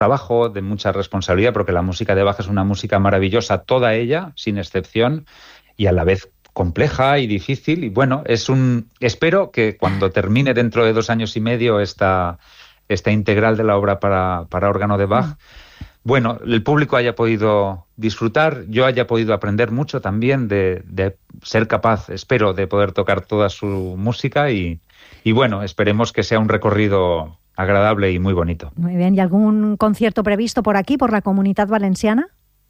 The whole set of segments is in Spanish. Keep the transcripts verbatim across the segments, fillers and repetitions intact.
trabajo, de mucha responsabilidad, porque la música de Bach es una música maravillosa, toda ella, sin excepción, y a la vez compleja y difícil. Y bueno, es un espero que cuando termine dentro de dos años y medio esta, esta integral de la obra para, para órgano de Bach, bueno, el público haya podido disfrutar, yo haya podido aprender mucho también de, de ser capaz, espero, de poder tocar toda su música y, y bueno, esperemos que sea un recorrido agradable y muy bonito. Muy bien, ¿y algún concierto previsto por aquí, por la Comunitat Valenciana?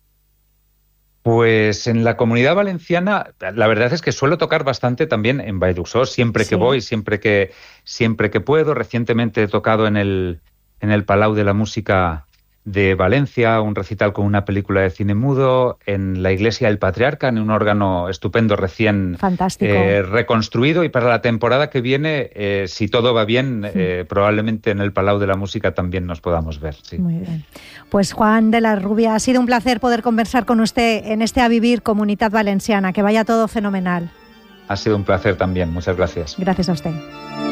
Pues en la Comunidad Valenciana, la verdad es que suelo tocar bastante también en Vall d'Uixó, siempre que sí. voy, siempre que, siempre que puedo. Recientemente he tocado en el, en el Palau de la Música de Valencia, un recital con una película de cine mudo, en la Iglesia del Patriarca, en un órgano estupendo recién eh, reconstruido, y para la temporada que viene, eh, si todo va bien, sí. eh, probablemente en el Palau de la Música también nos podamos ver. Sí. Muy bien. Pues Juan de la Rubia, ha sido un placer poder conversar con usted en este A Vivir Comunitat Valenciana, que vaya todo fenomenal. Ha sido un placer también, muchas gracias. Gracias a usted.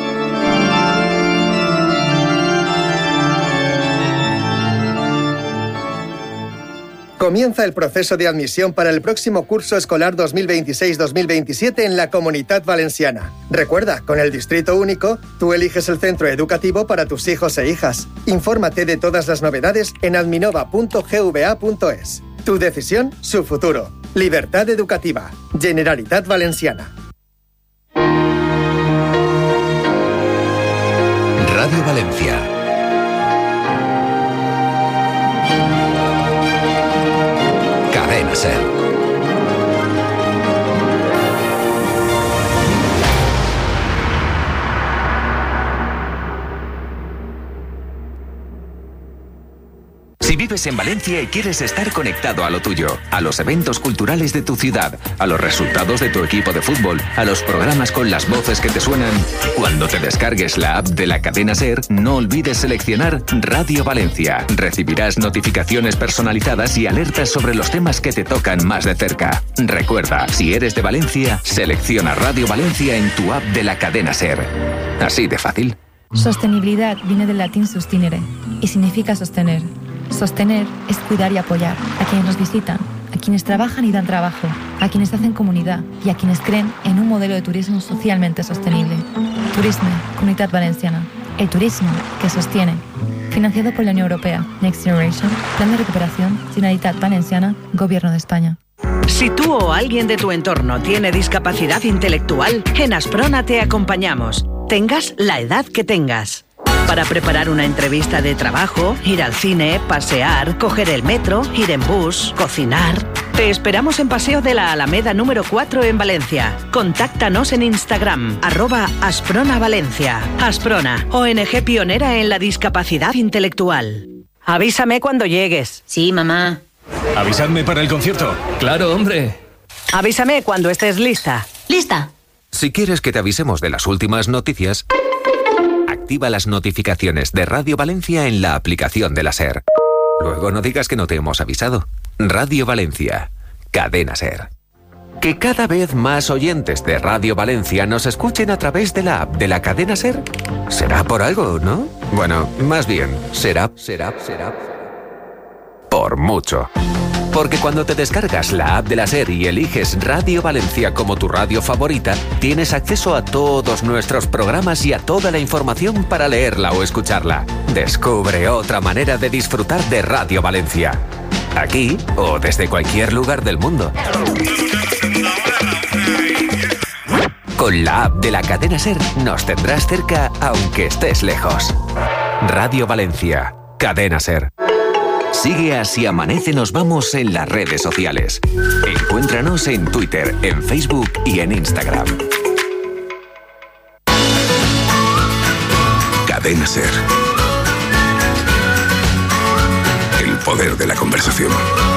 Comienza el proceso de admisión para el próximo curso escolar dos mil veintiséis dos mil veintisiete en la Comunitat Valenciana. Recuerda, con el Distrito Único, tú eliges el centro educativo para tus hijos e hijas. Infórmate de todas las novedades en adminova punto gva punto es. Tu decisión, su futuro. Libertad educativa. Generalitat Valenciana. Radio Valencia. Cadena SER. Si vives en Valencia y quieres estar conectado a lo tuyo, a los eventos culturales de tu ciudad, a los resultados de tu equipo de fútbol, a los programas con las voces que te suenan, cuando te descargues la app de la cadena SER, no olvides seleccionar Radio Valencia. Recibirás notificaciones personalizadas y alertas sobre los temas que te tocan más de cerca. Recuerda, si eres de Valencia, selecciona Radio Valencia en tu app de la cadena SER. Así de fácil. Sostenibilidad viene del latín sustinere y significa sostener. Sostener es cuidar y apoyar a quienes nos visitan, a quienes trabajan y dan trabajo, a quienes hacen comunidad y a quienes creen en un modelo de turismo socialmente sostenible. Turisme, Comunitat Valenciana. El turismo que sostiene. Financiado por la Unión Europea. Next Generation. Plan de recuperación. Generalitat Valenciana. Gobierno de España. Si tú o alguien de tu entorno tiene discapacidad intelectual, en Asprona te acompañamos. Tengas la edad que tengas. Para preparar una entrevista de trabajo, ir al cine, pasear, coger el metro, ir en bus, cocinar. Te esperamos en Paseo de la Alameda número cuatro en Valencia. Contáctanos en Instagram, arroba Asprona Valencia. Asprona, O N G pionera en la discapacidad intelectual. Avísame cuando llegues. Sí, mamá. Avisadme para el concierto. Claro, hombre. Avísame cuando estés lista. ¿Lista? Si quieres que te avisemos de las últimas noticias, activa las notificaciones de Radio Valencia en la aplicación de la SER. Luego no digas que no te hemos avisado. Radio Valencia, cadena SER. Que cada vez más oyentes de Radio Valencia nos escuchen a través de la app de la cadena SER. Será por algo, ¿no? Bueno, más bien, será, será, será por mucho. Porque cuando te descargas la app de la SER y eliges Radio Valencia como tu radio favorita, tienes acceso a todos nuestros programas y a toda la información para leerla o escucharla. Descubre otra manera de disfrutar de Radio Valencia. Aquí o desde cualquier lugar del mundo. Con la app de la cadena SER nos tendrás cerca aunque estés lejos. Radio Valencia, cadena SER. Sigue a Si Amanece Nos Vamos en las redes sociales. Encuéntranos en Twitter, en Facebook y en Instagram. Cadena SER. El poder de la conversación.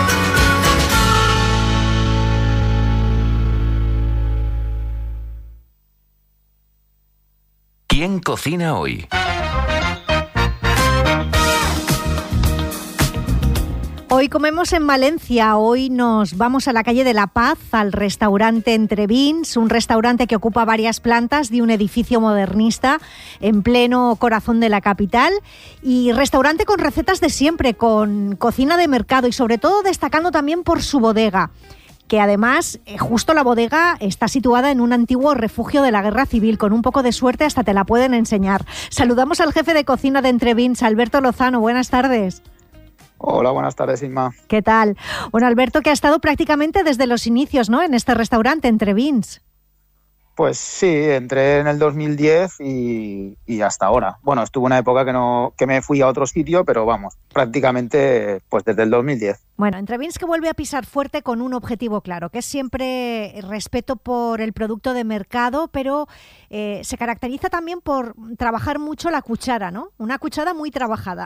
¿Quién cocina hoy? Hoy comemos en Valencia, hoy nos vamos a la calle de La Paz, al restaurante Entre Vins, un restaurante que ocupa varias plantas de un edificio modernista en pleno corazón de la capital, y restaurante con recetas de siempre, con cocina de mercado y sobre todo destacando también por su bodega, que además justo la bodega está situada en un antiguo refugio de la Guerra Civil. Con un poco de suerte hasta te la pueden enseñar. Saludamos al jefe de cocina de Entre Vins, Alberto Lozano. Buenas tardes. Hola, buenas tardes, Inma. ¿Qué tal? Bueno, Alberto, que ha estado prácticamente desde los inicios, ¿no?, en este restaurante, Entre Vins. Pues sí, entré en el dos mil diez y, y hasta ahora. Bueno, estuve una época que no que me fui a otro sitio, pero vamos, prácticamente pues desde el dos mil diez. Bueno, Entre Vins que vuelve a pisar fuerte con un objetivo claro, que es siempre respeto por el producto de mercado, pero eh, se caracteriza también por trabajar mucho la cuchara, ¿no? Una cuchara muy trabajada.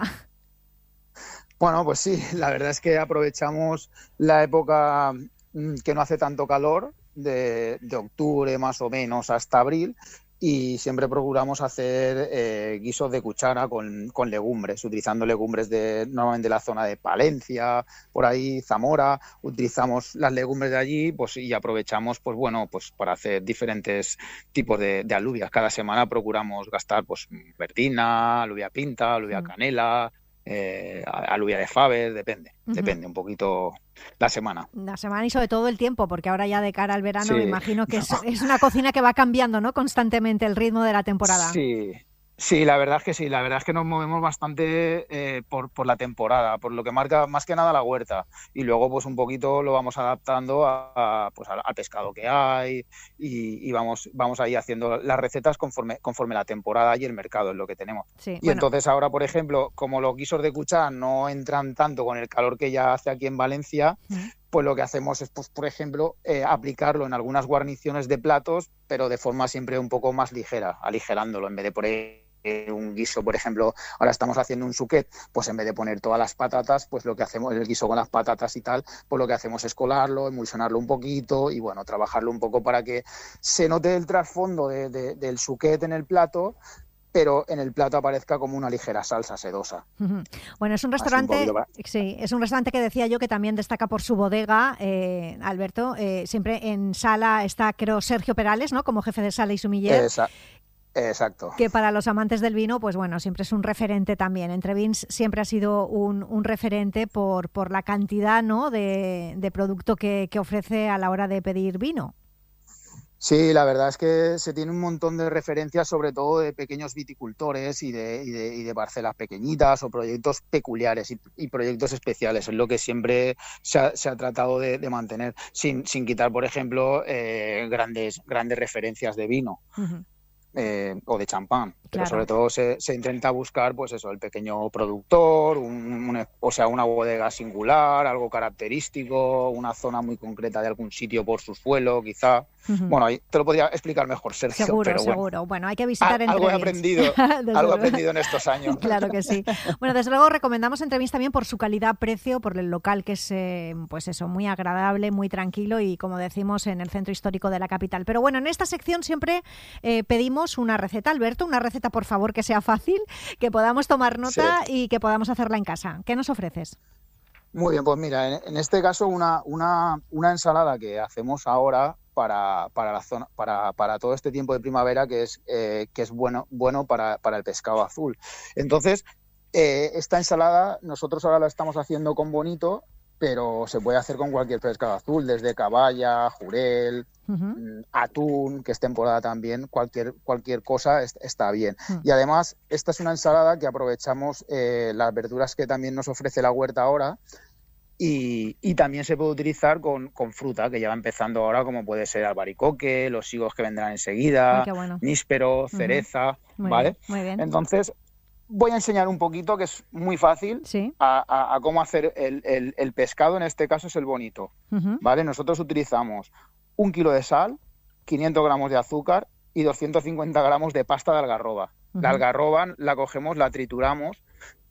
Bueno, pues sí, la verdad es que aprovechamos la época que no hace tanto calor, de, de octubre más o menos hasta abril, y siempre procuramos hacer eh, guisos de cuchara con, con legumbres, utilizando legumbres de normalmente la zona de Palencia, por ahí Zamora. Utilizamos las legumbres de allí, pues, y aprovechamos, pues bueno, pues para hacer diferentes tipos de, de alubias. Cada semana procuramos gastar, pues, verdina, alubia pinta, alubia canela, Eh, alubia de faves, depende, uh-huh. depende un poquito la semana. La semana y sobre todo el tiempo, porque ahora ya de cara al verano sí, me imagino que no. es, es una cocina que va cambiando, ¿no?, constantemente el ritmo de la temporada. Sí, sí, la verdad es que sí, la verdad es que nos movemos bastante eh, por, por la temporada, por lo que marca más que nada la huerta, y luego pues un poquito lo vamos adaptando a, a, pues, al, al pescado que hay, y, y vamos, vamos ahí haciendo las recetas conforme, conforme la temporada y el mercado es lo que tenemos. Sí, y bueno. Entonces ahora, por ejemplo, como los guisos de cuchara no entran tanto con el calor que ya hace aquí en Valencia, uh-huh. pues lo que hacemos es, pues, por ejemplo, eh, aplicarlo en algunas guarniciones de platos, pero de forma siempre un poco más ligera, aligerándolo, en vez de por ahí un guiso, por ejemplo, ahora estamos haciendo un suquet, pues en vez de poner todas las patatas, pues lo que hacemos, el guiso con las patatas y tal, pues lo que hacemos es colarlo, emulsionarlo un poquito y bueno, trabajarlo un poco para que se note el trasfondo de, de, del suquet en el plato, pero en el plato aparezca como una ligera salsa sedosa. Uh-huh. Bueno, es un restaurante, un sí, es un restaurante que decía yo que también destaca por su bodega, eh, Alberto, eh, siempre en sala está, creo, Sergio Perales, ¿no?, como jefe de sala y sumiller. Esa. Exacto. Que para los amantes del vino, pues bueno, siempre es un referente también. Entre Vins siempre ha sido un, un referente por, por la cantidad, ¿no?, de, de producto que, que ofrece a la hora de pedir vino. Sí, la verdad es que se tiene un montón de referencias, sobre todo de pequeños viticultores y de, y de, y de parcelas pequeñitas o proyectos peculiares y, y proyectos especiales. Es lo que siempre se ha, se ha tratado de, de mantener, sin, sin quitar, por ejemplo, eh, grandes, grandes referencias de vino. Uh-huh. Eh, o de champán, pero claro. sobre todo se, se intenta buscar, pues eso, el pequeño productor, un, un, o sea, una bodega singular, algo característico, una zona muy concreta de algún sitio por su suelo, quizá. Uh-huh. Bueno, ahí te lo podría explicar mejor, Sergio. Seguro, pero seguro. Bueno, Bueno, hay que visitar Al, algo he Entre aprendido, algo he aprendido en estos años. Claro que sí. Bueno, desde luego recomendamos Entre Vins también por su calidad-precio, por el local que es, eh, pues eso, muy agradable, muy tranquilo y, como decimos, en el centro histórico de la capital. Pero bueno, en esta sección siempre eh, pedimos una receta, Alberto, una receta, por favor, que sea fácil, que podamos tomar nota sí. y que podamos hacerla en casa. ¿Qué nos ofreces? Muy bien, pues mira, en, en este caso una, una, una ensalada que hacemos ahora para, para la zona, para, para todo este tiempo de primavera, que es, eh, que es bueno, bueno para, para el pescado azul. Entonces, eh, esta ensalada nosotros ahora la estamos haciendo con bonito, pero se puede hacer con cualquier pescado azul, desde caballa, jurel, uh-huh. atún, que es temporada también, cualquier, cualquier cosa es, está bien. Uh-huh. Y además, esta es una ensalada que aprovechamos eh, las verduras que también nos ofrece la huerta ahora, y, y también se puede utilizar con, con fruta, que ya va empezando ahora, como puede ser albaricoque, los higos que vendrán enseguida, Ay, bueno. níspero, cereza, uh-huh. muy ¿vale? Bien, muy bien. Entonces, voy a enseñar un poquito, que es muy fácil, ¿sí? a, a, a cómo hacer el, el, el pescado, en este caso es el bonito, uh-huh. ¿vale? Nosotros utilizamos un kilo de sal, quinientos gramos de azúcar y doscientos cincuenta gramos de pasta de algarroba. Uh-huh. La algarroba la cogemos, la trituramos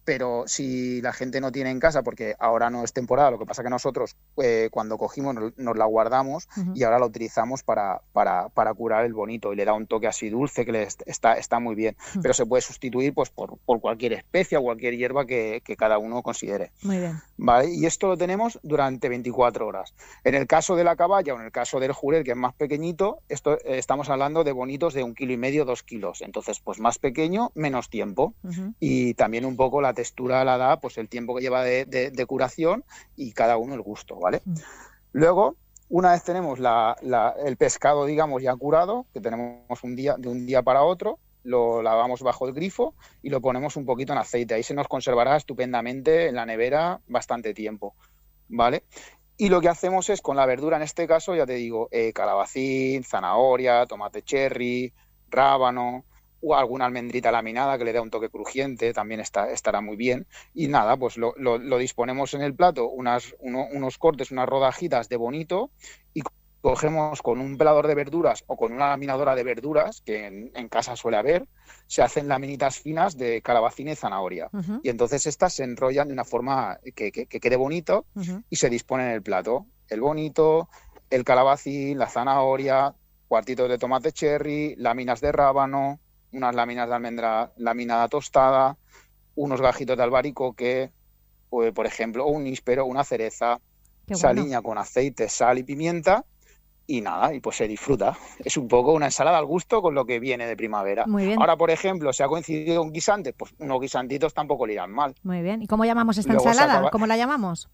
pero si la gente no tiene en casa, porque ahora no es temporada, lo que pasa que nosotros eh, cuando cogimos nos, nos la guardamos uh-huh. y ahora la utilizamos para, para, para curar el bonito y le da un toque así dulce que le está, está muy bien, uh-huh. pero se puede sustituir pues por, por cualquier especia o cualquier hierba que, que cada uno considere. Muy bien. ¿Vale? Y esto lo tenemos durante veinticuatro horas. En el caso de la caballa o en el caso del jurel, que es más pequeñito, esto eh, estamos hablando de bonitos de un kilo y medio, dos kilos, entonces pues más pequeño, menos tiempo uh-huh. y también un poco la textura la da pues el tiempo que lleva de, de, de curación y cada uno el gusto, ¿vale? Mm. Luego, una vez tenemos la, la, el pescado, digamos, ya curado, que tenemos un día, de un día para otro, lo lavamos bajo el grifo y lo ponemos un poquito en aceite. Ahí se nos conservará estupendamente en la nevera bastante tiempo, ¿vale? Y lo que hacemos es, con la verdura, en este caso, ya te digo, eh, calabacín, zanahoria, tomate cherry, rábano, o alguna almendrita laminada que le da un toque crujiente, también está, estará muy bien. Y nada, pues lo, lo, lo disponemos en el plato, unas, uno, unos cortes, unas rodajitas de bonito, y cogemos con un pelador de verduras o con una laminadora de verduras, que en, en casa suele haber, se hacen laminitas finas de calabacín y zanahoria. Uh-huh. Y entonces estas se enrollan de una forma que, que, que quede bonito uh-huh. y se dispone en el plato. El bonito, el calabacín, la zanahoria, cuartitos de tomate cherry, láminas de rábano, unas láminas de almendra laminada tostada, unos gajitos de albaricoque, o, por ejemplo, un níspero, una cereza, Qué saliña bueno. con aceite, sal y pimienta, y nada, y pues se disfruta. Es un poco una ensalada al gusto con lo que viene de primavera. Muy bien. Ahora, por ejemplo, si ha coincidido un guisante, pues unos guisantitos tampoco le irán mal. Muy bien. ¿Y cómo llamamos esta Luego ensalada? acaba... ¿Cómo la llamamos?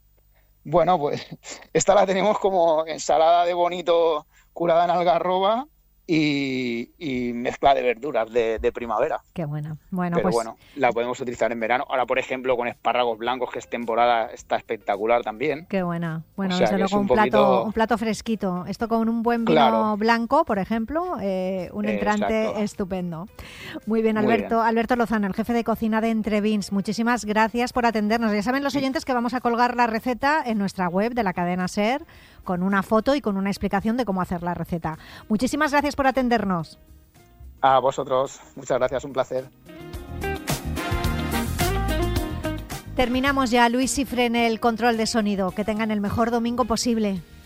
Bueno, pues esta la tenemos como ensalada de bonito curada en algarroba, Y, y mezcla de verduras de, de primavera. Qué buena. Bueno, Pero pues... bueno, la podemos utilizar en verano. Ahora, por ejemplo, con espárragos blancos, que es temporada, está espectacular también. Qué buena. Bueno, o sea, desde luego un, un, poquito... plato, un plato fresquito. Esto con un buen vino claro. blanco, por ejemplo, eh, un entrante Exacto. estupendo. Muy bien, Alberto. Muy bien. Alberto Lozano, el jefe de cocina de Entrevins. Muchísimas gracias por atendernos. Ya saben los oyentes que vamos a colgar la receta en nuestra web de la cadena SER, con una foto y con una explicación de cómo hacer la receta. Muchísimas gracias por atendernos. A vosotros. Muchas gracias, un placer. Terminamos ya. Luis Cifre en el control de sonido. Que tengan el mejor domingo posible.